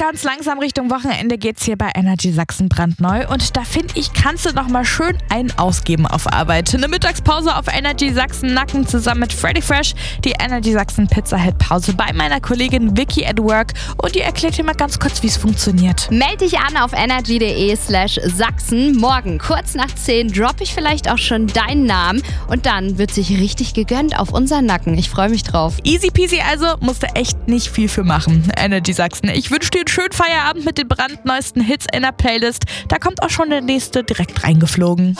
Ganz langsam Richtung Wochenende geht's hier bei Energy Sachsen brandneu und da finde ich, kannst du noch mal schön einen ausgeben auf Arbeit. Eine Mittagspause auf Energy Sachsen Nacken zusammen mit Freddy Fresh, die Energy Sachsen Pizza Hit Pause bei meiner Kollegin Vicky at Work und die erklärt dir mal ganz kurz, wie es funktioniert. Meld dich an auf energy.de/Sachsen. Morgen kurz nach 10 droppe ich vielleicht auch schon deinen Namen und dann wird sich richtig gegönnt auf unseren Nacken. Ich freue mich drauf. Easy peasy also, musst du echt nicht viel für machen. Energy Sachsen, ich wünsche dir einen schönen Feierabend mit den brandneuesten Hits in der Playlist. Da kommt auch schon der nächste direkt reingeflogen.